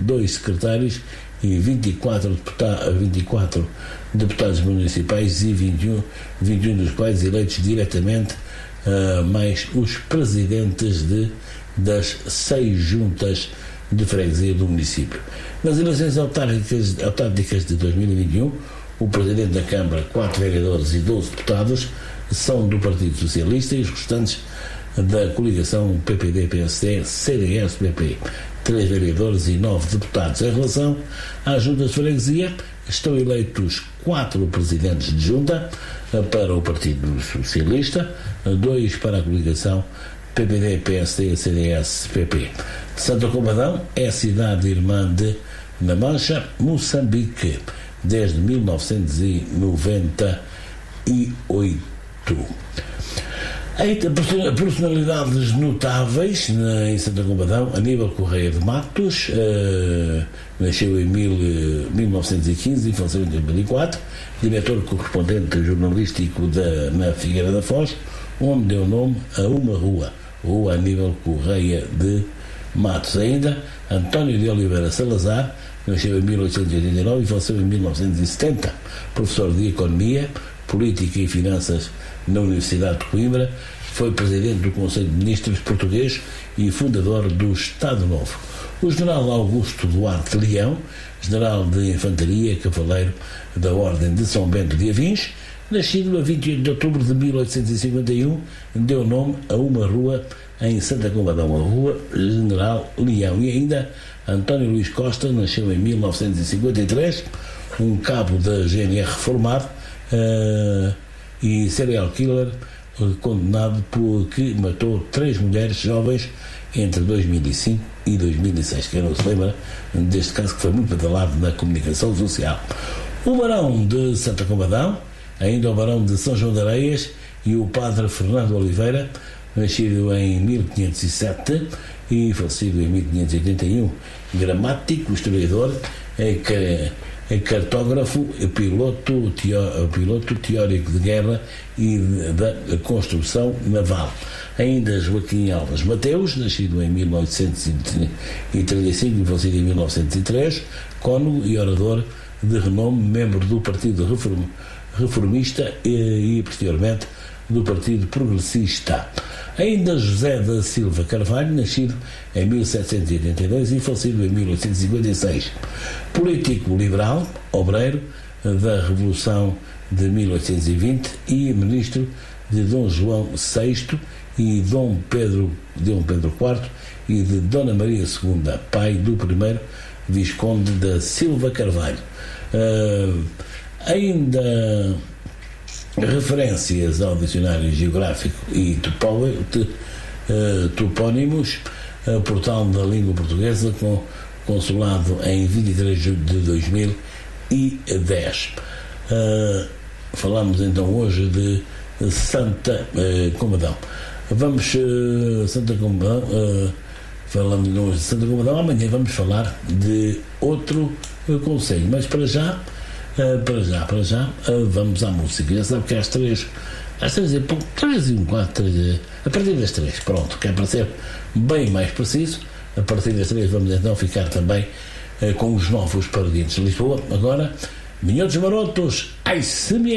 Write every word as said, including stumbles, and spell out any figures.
dois secretários e vinte e quatro, deputa- vinte e quatro deputados municipais e vinte e um, vinte e um dos quais eleitos diretamente, uh, mais os presidentes de, das seis juntas de freguesia do município. Nas eleições autárquicas, autárquicas de dois mil e vinte e um, o presidente da Câmara, quatro vereadores e doze deputados são do Partido Socialista e os restantes da coligação P P D P S D C D S P P, três vereadores e nove deputados. Em relação às juntas de freguesia, estão eleitos quatro presidentes de junta para o Partido Socialista, dois para a coligação P P D P S D C D S P P. Santa Combadão é a cidade irmã de Na Mancha, Moçambique, desde mil novecentos e noventa e oito. Personalidades notáveis em Santa Combadão: Aníbal Correia de Matos, uh, nasceu em mil, mil novecentos e quinze e faleceu em dois mil e quatro, diretor correspondente jornalístico da, na Figueira da Foz, onde deu nome a uma rua, Rua Aníbal Correia de Matos. Ainda António de Oliveira Salazar, nasceu em mil oitocentos e oitenta e nove e faleceu em mil novecentos e setenta, professor de Economia, Política e Finanças na Universidade de Coimbra, foi presidente do Conselho de Ministros português e fundador do Estado Novo. O general Augusto Duarte Leão, general de Infantaria, cavaleiro da Ordem de São Bento de Avins, nascido a vinte e oito de outubro de mil oitocentos e cinquenta e um, deu nome a uma rua em Santa Combadão, a Rua General Leão. E ainda António Luís Costa, nasceu em mil novecentos e cinquenta e três, um cabo da G N R reformado, uh, e serial killer, condenado por que matou três mulheres jovens entre dois mil e cinco e dois mil e seis. Quem não se lembra deste caso, que foi muito badalado na comunicação social. O barão de Santa Combadão, ainda o barão de São João de Areias, e o padre Fernando Oliveira, nascido em mil quinhentos e sete e falecido em mil quinhentos e oitenta e um, gramático, historiador, é que é cartógrafo, piloto, teó, piloto teórico de guerra e de, da construção naval. Ainda Joaquim Alves Mateus, nascido em mil oitocentos e trinta e cinco e falecido em mil novecentos e três, cônego e orador de renome, membro do Partido Reform, Reformista e, e posteriormente do Partido Progressista. Ainda José da Silva Carvalho, nascido em mil setecentos e oitenta e dois e falecido em mil oitocentos e cinquenta e seis. Político liberal, obreiro da Revolução de mil oitocentos e vinte e ministro de Dom João sexto e Dom Pedro, Dom Pedro quarto e de Dona Maria segunda, pai do primeiro Visconde da Silva Carvalho. Uh, ainda referências ao dicionário geográfico e topó, te, uh, topónimos, uh, portal da língua portuguesa, com consulado em vinte e três de julho de dois mil e dez. Uh, falamos então hoje de Santa uh, Combadão. Vamos, uh, Santa Combadão, uh, falamos hoje de Santa Combadão. Amanhã vamos falar de outro uh, conselho, mas para já Uh, para já, para já, uh, vamos à música. Já sabe que às três, às três e pouco, três e um quarto, três, a partir das três, pronto, que é para ser bem mais preciso. A partir das três vamos então ficar também uh, com os novos Parodiantes de Lisboa. Agora, Minhotos Marotos, ai se me